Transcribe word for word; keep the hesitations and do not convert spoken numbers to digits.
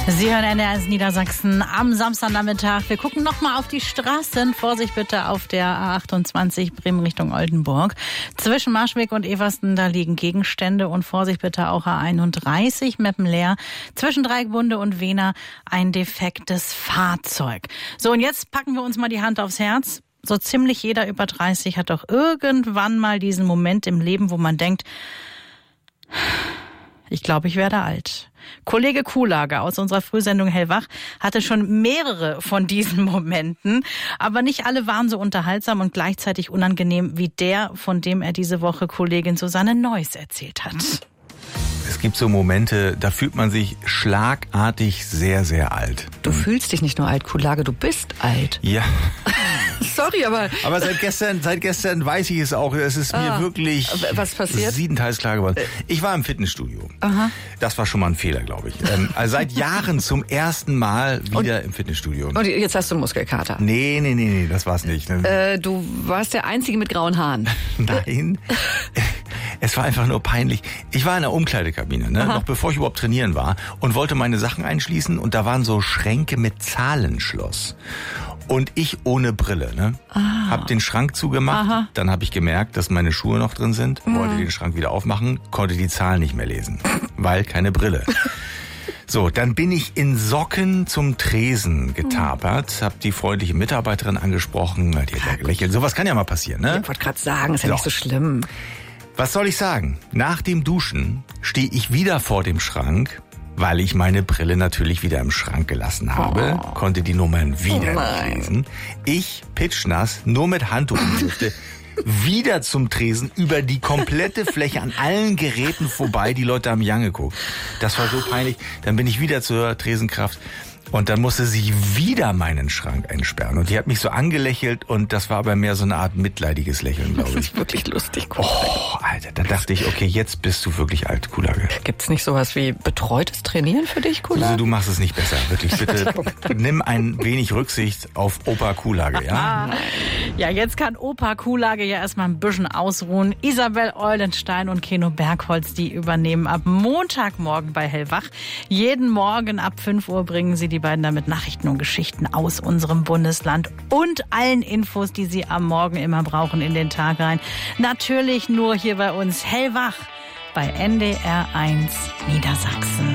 Sie hören N D R eins Niedersachsen am Samstagnachmittag. Wir gucken nochmal auf die Straßen. Vorsicht bitte auf der A achtundzwanzig Bremen Richtung Oldenburg. Zwischen Marschweg und Eversten, da liegen Gegenstände. Und Vorsicht bitte auch A einunddreißig Meppenleer. Zwischen Dreieckbunde und Wehner ein defektes Fahrzeug. So, und jetzt packen wir uns mal die Hand aufs Herz. So ziemlich jeder über dreißig hat doch irgendwann mal diesen Moment im Leben, wo man denkt, ich glaube, ich werde alt. Kollege Kuhlager aus unserer Frühsendung Hellwach hatte schon mehrere von diesen Momenten, aber nicht alle waren so unterhaltsam und gleichzeitig unangenehm wie der, von dem er diese Woche Kollegin Susanne Neuss erzählt hat. Es gibt so Momente, da fühlt man sich schlagartig sehr, sehr alt. Du fühlst dich nicht nur alt, Kuhlager, du bist alt. Ja. Sorry, aber... Aber seit gestern, seit gestern weiß ich es auch. Es ist ah, mir wirklich was passiert? siebenteils klar geworden. Ich war im Fitnessstudio. Aha. Das war schon mal ein Fehler, glaube ich. Ähm, also seit Jahren zum ersten Mal wieder und, im Fitnessstudio. Und jetzt hast du einen Muskelkater. Nee, nee, nee, nee, das war's nicht. Äh, du warst der Einzige mit grauen Haaren. Nein. Es war einfach nur peinlich. Ich war in der Umkleidekabine, ne? Noch bevor ich überhaupt trainieren war und wollte meine Sachen einschließen und da waren so Schränke mit Zahlenschloss. Und ich ohne Brille, ne? Ah. Hab den Schrank zugemacht, aha. Dann habe ich gemerkt, dass meine Schuhe noch drin sind, mhm. wollte den Schrank wieder aufmachen, konnte die Zahlen nicht mehr lesen, weil keine Brille. So, dann bin ich in Socken zum Tresen getapert, hab die freundliche Mitarbeiterin angesprochen, die hat ja gelächelt. Sowas kann ja mal passieren, ne? Ich wollte gerade sagen, ist ja so. Nicht so schlimm. Was soll ich sagen? Nach dem Duschen stehe ich wieder vor dem Schrank, weil ich meine Brille natürlich wieder im Schrank gelassen habe, oh. konnte die Nummern wieder oh nicht lesen. Ich, pitschnass, nur mit Handtuch und Lüfte, wieder zum Tresen, über die komplette Fläche an allen Geräten vorbei. Die Leute haben mich angeguckt. Das war so peinlich. Dann bin ich wieder zur Tresenkraft. Und dann musste sie wieder meinen Schrank einsperren. Und die hat mich so angelächelt und das war aber mehr so eine Art mitleidiges Lächeln, glaube ich. Das ist wirklich lustig. Oh, Alter, da dachte ich, okay, jetzt bist du wirklich alt, Kuhlager. Gibt's nicht sowas wie betreutes Trainieren für dich, Kuhlager? Also, du machst es nicht besser, wirklich. Bitte nimm ein wenig Rücksicht auf Opa Kuhlager, ja? Ja, jetzt kann Opa Kuhlager ja erstmal ein bisschen ausruhen. Isabel Eulenstein und Keno Bergholz, die übernehmen ab Montagmorgen bei Hellwach. Jeden Morgen ab fünf Uhr bringen sie die Die beiden damit Nachrichten und Geschichten aus unserem Bundesland und allen Infos, die Sie am Morgen immer brauchen, in den Tag rein. Natürlich nur hier bei uns Hellwach bei N D R eins Niedersachsen.